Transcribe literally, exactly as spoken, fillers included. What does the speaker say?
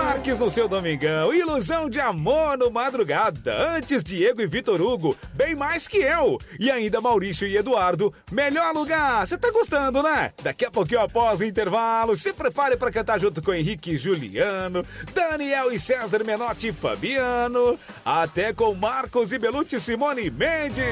Marques no seu domingão. Ilusão de amor no madrugada. Antes, Diego e Vitor Hugo, bem mais que eu. E ainda Maurício e Eduardo, melhor lugar. Você tá gostando, né? Daqui a pouquinho, após o intervalo, se prepare para cantar junto com Henrique e Juliano, Daniel e César Menotti e Fabiano, até com Marcos e Belucci, Simone Mendes.